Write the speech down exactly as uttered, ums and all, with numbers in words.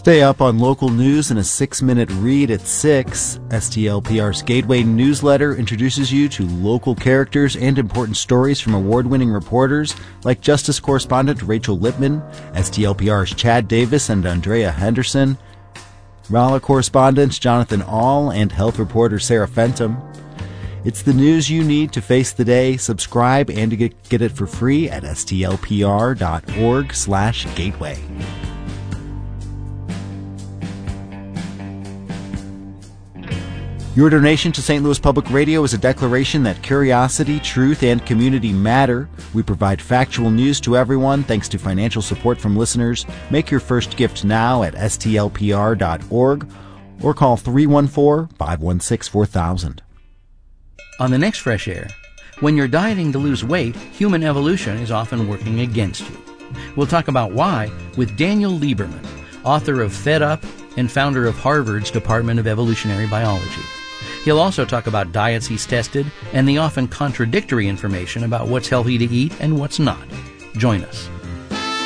Stay up on local news in a six-minute read at six. S T L P R's Gateway newsletter introduces you to local characters and important stories from award-winning reporters like Justice correspondent Rachel Lippman, S T L P R's Chad Davis and Andrea Henderson, Raleigh correspondents Jonathan Aul and health reporter Sarah Fenton. It's the news you need to face the day. Subscribe and to get, get it for free at stlpr.org slash gateway. Your donation to Saint Louis Public Radio is a declaration that curiosity, truth, and community matter. We provide factual news to everyone thanks to financial support from listeners. Make your first gift now at S T L P R dot org or call three one four, five one six, four thousand. On the next Fresh Air, when you're dieting to lose weight, human evolution is often working against you. We'll talk about why with Daniel Lieberman, author of Fed Up and founder of Harvard's Department of Evolutionary Biology. He'll also talk about diets he's tested and the often contradictory information about what's healthy to eat and what's not. Join us.